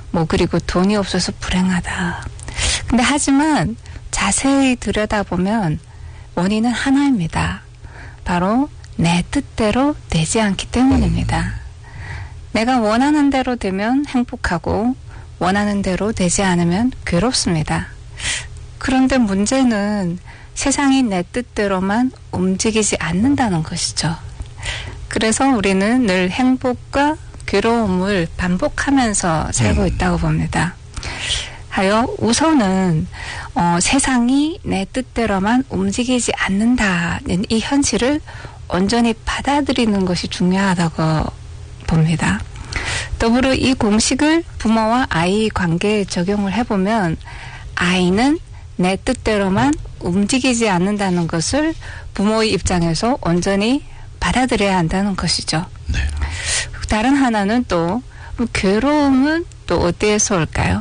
뭐 그리고 돈이 없어서 불행하다. 근데 하지만 자세히 들여다보면 원인은 하나입니다. 바로 내 뜻대로 되지 않기 때문입니다. 내가 원하는 대로 되면 행복하고 원하는 대로 되지 않으면 괴롭습니다. 그런데 문제는 세상이 내 뜻대로만 움직이지 않는다는 것이죠. 그래서 우리는 늘 행복과 괴로움을 반복하면서 살고 있다고 봅니다. 하여 우선은 세상이 내 뜻대로만 움직이지 않는다는 이 현실을 온전히 받아들이는 것이 중요하다고 봅니다. 더불어 이 공식을 부모와 아이 관계에 적용을 해보면 아이는 내 뜻대로만 움직이지 않는다는 것을 부모의 입장에서 온전히 받아들여야 한다는 것이죠. 네. 다른 하나는 또 괴로움은 또 어디에서 올까요?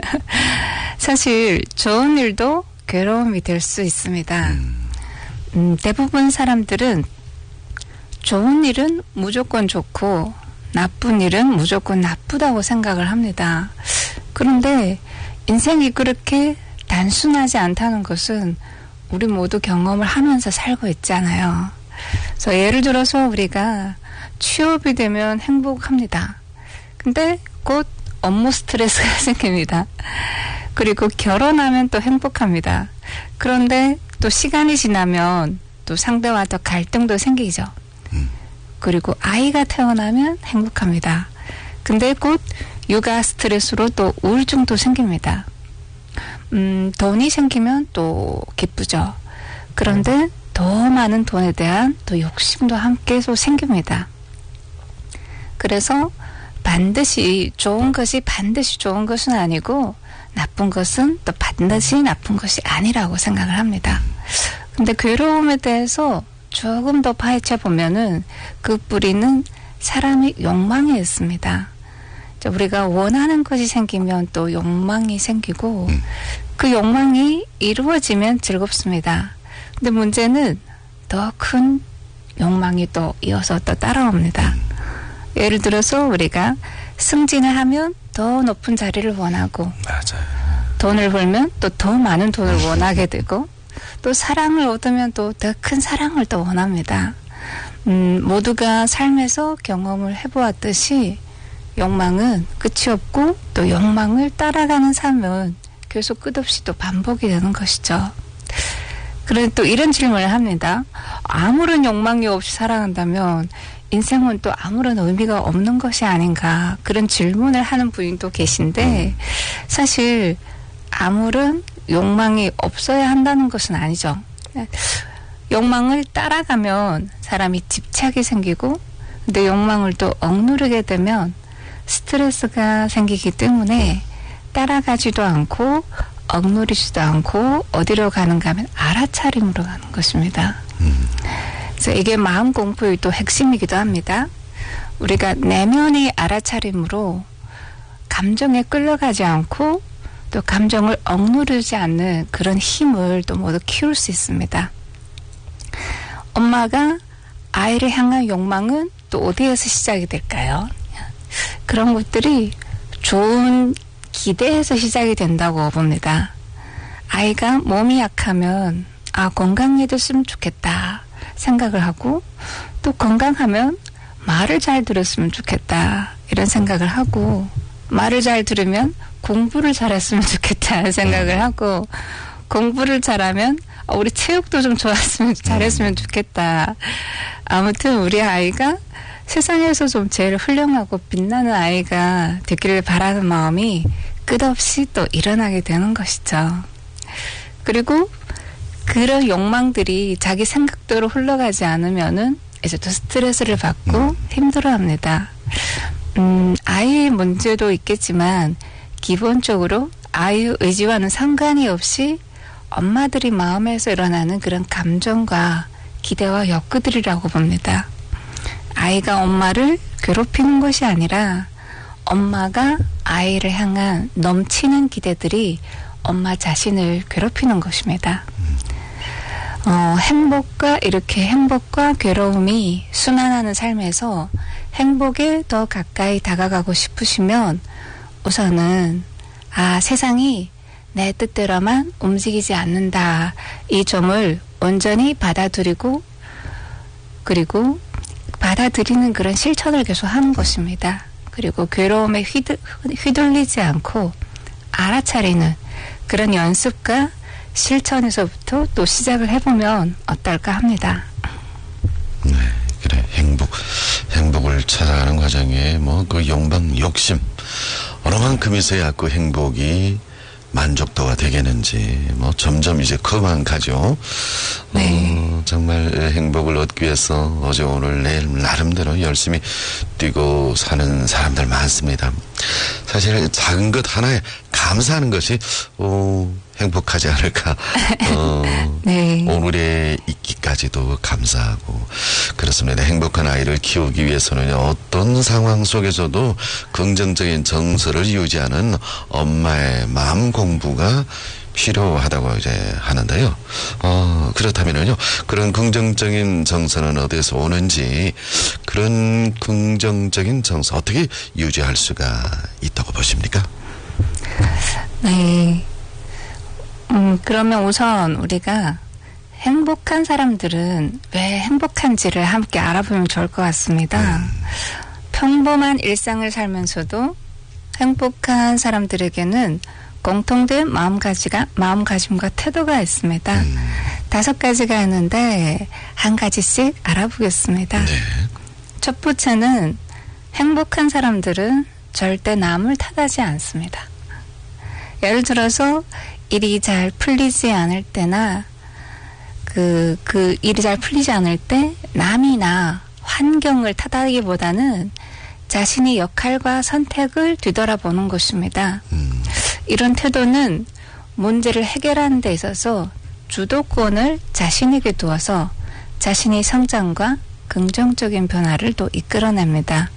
사실 좋은 일도 괴로움이 될 수 있습니다. 대부분 사람들은 좋은 일은 무조건 좋고 나쁜 일은 무조건 나쁘다고 생각을 합니다. 그런데 인생이 그렇게 단순하지 않다는 것은 우리 모두 경험을 하면서 살고 있잖아요. 그래서 예를 들어서 우리가 취업이 되면 행복합니다. 근데 곧 업무 스트레스가 생깁니다. 그리고 결혼하면 또 행복합니다. 그런데 또 시간이 지나면 또 상대와 또 갈등도 생기죠. 그리고 아이가 태어나면 행복합니다. 근데 곧 육아 스트레스로 또 우울증도 생깁니다. 돈이 생기면 또 기쁘죠. 그런데 더 많은 돈에 대한 또 욕심도 함께 또 생깁니다. 그래서 반드시 좋은 것이 반드시 좋은 것은 아니고 나쁜 것은 또 반드시 나쁜 것이 아니라고 생각을 합니다. 근데 괴로움에 대해서 조금 더 파헤쳐 보면은 그 뿌리는 사람의 욕망에 있습니다. 우리가 원하는 것이 생기면 또 욕망이 생기고 그 욕망이 이루어지면 즐겁습니다. 근데 문제는 더 큰 욕망이 또 이어서 또 따라옵니다. 예를 들어서 우리가 승진을 하면 더 높은 자리를 원하고 맞아요. 돈을 벌면 또 더 많은 돈을 원하게 되고 또 사랑을 얻으면 또 더 큰 사랑을 또 원합니다. 모두가 삶에서 경험을 해보았듯이 욕망은 끝이 없고 또 욕망을 따라가는 삶은 계속 끝없이 또 반복이 되는 것이죠. 그런데 또 이런 질문을 합니다. 아무런 욕망이 없이 살아간다면 인생은 또 아무런 의미가 없는 것이 아닌가 그런 질문을 하는 분도 계신데 사실 아무런 욕망이 없어야 한다는 것은 아니죠. 욕망을 따라가면 사람이 집착이 생기고 근데 욕망을 또 억누르게 되면 스트레스가 생기기 때문에 따라가지도 않고 억누르지도 않고 어디로 가는가 하면 알아차림으로 가는 것입니다. 그래서 이게 마음 공부의 또 핵심이기도 합니다. 우리가 내면의 알아차림으로 감정에 끌려가지 않고 또 감정을 억누르지 않는 그런 힘을 또 모두 키울 수 있습니다. 엄마가 아이를 향한 욕망은 또 어디에서 시작이 될까요? 그런 것들이 좋은 기대에서 시작이 된다고 봅니다. 아이가 몸이 약하면 건강해졌으면 좋겠다 생각을 하고 또 건강하면 말을 잘 들었으면 좋겠다 이런 생각을 하고 말을 잘 들으면 공부를 잘했으면 좋겠다 생각을 하고 공부를 잘하면 우리 체육도 좀 잘했으면 좋겠다. 아무튼 우리 아이가 세상에서 좀 제일 훌륭하고 빛나는 아이가 되기를 바라는 마음이 끝없이 또 일어나게 되는 것이죠. 그리고 그런 욕망들이 자기 생각대로 흘러가지 않으면은 이제 또 스트레스를 받고 힘들어합니다. 아이의 문제도 있겠지만 기본적으로 아이의 의지와는 상관이 없이 엄마들이 마음에서 일어나는 그런 감정과 기대와 욕구들이라고 봅니다. 아이가 엄마를 괴롭히는 것이 아니라 엄마가 아이를 향한 넘치는 기대들이 엄마 자신을 괴롭히는 것입니다. 행복과 괴로움이 순환하는 삶에서 행복에 더 가까이 다가가고 싶으시면 우선은 세상이 내 뜻대로만 움직이지 않는다. 이 점을 온전히 받아들이고 그리고 받아들이는 그런 실천을 계속 하는 것입니다. 그리고 괴로움에 휘둘리지 않고 알아차리는 그런 연습과 실천에서부터 또 시작을 해보면 어떨까 합니다. 네, 그래. 행복을 찾아가는 과정에 뭐 그 욕망, 욕심 어느 만큼에서야 그 행복이 만족도가 되겠는지 뭐 점점 이제 그만 가죠. 네. 정말 행복을 얻기 위해서 어제 오늘 내일 나름대로 열심히 뛰고 사는 사람들 많습니다. 사실 작은 것 하나에 감사하는 것이 행복하지 않을까. 네. 오늘에 있기까지도 감사하고 그렇습니다. 행복한 아이를 키우기 위해서는 어떤 상황 속에서도 긍정적인 정서를 유지하는 엄마의 마음 공부가 필요하다고 이제 하는데요. 그렇다면요. 그런 긍정적인 정서는 어디서 오는지, 그런 긍정적인 정서 어떻게 유지할 수가 있다고 보십니까? 네. 그러면 우선 우리가 행복한 사람들은 왜 행복한지를 함께 알아보면 좋을 것 같습니다. 평범한 일상을 살면서도 행복한 사람들에게는 공통된 마음가짐과 태도가 있습니다. 5가지가 있는데 한 가지씩 알아보겠습니다. 네. 첫 번째는 행복한 사람들은 절대 남을 탓하지 않습니다. 예를 들어서 일이 잘 풀리지 않을 때나 그 일이 잘 풀리지 않을 때 남이나 환경을 탓하기보다는 자신의 역할과 선택을 뒤돌아보는 것입니다. 이런 태도는 문제를 해결하는 데 있어서 주도권을 자신에게 두어서 자신의 성장과 긍정적인 변화를 또 이끌어냅니다.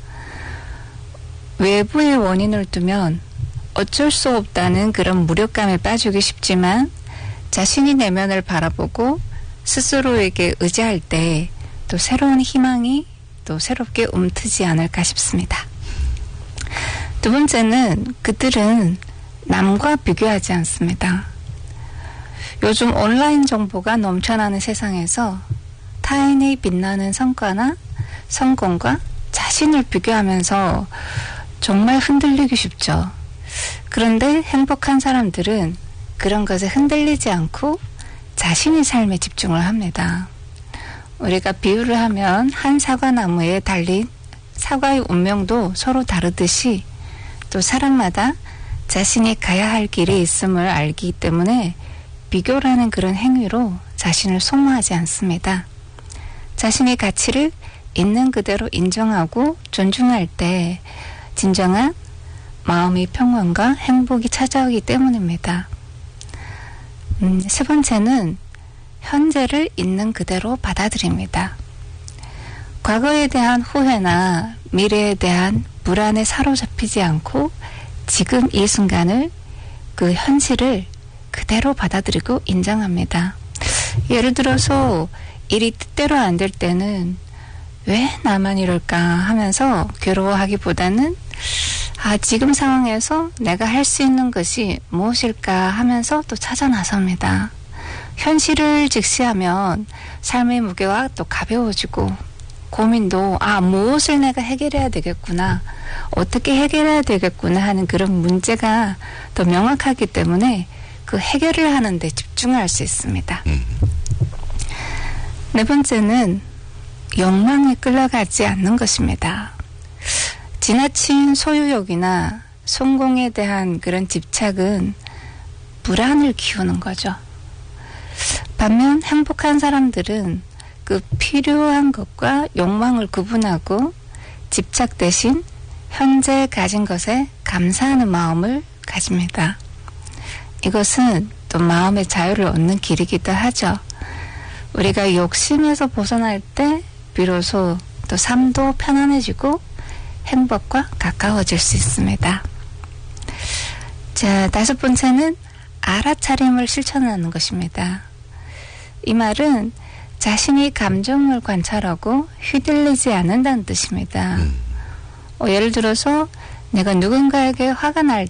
외부의 원인을 두면 어쩔 수 없다는 그런 무력감에 빠지기 쉽지만 자신이 내면을 바라보고 스스로에게 의지할 때 또 새로운 희망이 또 새롭게 움트지 않을까 싶습니다. 두 번째는 그들은 남과 비교하지 않습니다. 요즘 온라인 정보가 넘쳐나는 세상에서 타인의 빛나는 성과나 성공과 자신을 비교하면서 정말 흔들리기 쉽죠. 그런데 행복한 사람들은 그런 것에 흔들리지 않고 자신의 삶에 집중을 합니다. 우리가 비유를 하면 한 사과나무에 달린 사과의 운명도 서로 다르듯이 또 사람마다 자신이 가야 할 길이 있음을 알기 때문에 비교라는 그런 행위로 자신을 소모하지 않습니다. 자신의 가치를 있는 그대로 인정하고 존중할 때 진정한 마음의 평온과 행복이 찾아오기 때문입니다. 세 번째는 현재를 있는 그대로 받아들입니다. 과거에 대한 후회나 미래에 대한 불안에 사로잡히지 않고 지금 이 순간을 그 현실을 그대로 받아들이고 인정합니다. 예를 들어서 일이 뜻대로 안 될 때는 왜 나만 이럴까 하면서 괴로워하기보다는 지금 상황에서 내가 할 수 있는 것이 무엇일까 하면서 또 찾아 나섭니다. 현실을 직시하면 삶의 무게가 또 가벼워지고 고민도 무엇을 내가 해결해야 되겠구나, 어떻게 해결해야 되겠구나 하는 그런 문제가 더 명확하기 때문에 그 해결을 하는 데 집중할 수 있습니다. 네 번째는 욕망에 끌려가지 않는 것입니다. 지나친 소유욕이나 성공에 대한 그런 집착은 불안을 키우는 거죠. 반면 행복한 사람들은 그 필요한 것과 욕망을 구분하고 집착 대신 현재 가진 것에 감사하는 마음을 가집니다. 이것은 또 마음의 자유를 얻는 길이기도 하죠. 우리가 욕심에서 벗어날 때 비로소 또 삶도 편안해지고 행복과 가까워질 수 있습니다. 자, 5번째는 알아차림을 실천하는 것입니다. 이 말은 자신이 감정을 관찰하고 휘둘리지 않는다는 뜻입니다. 예를 들어서 내가 누군가에게 화가 날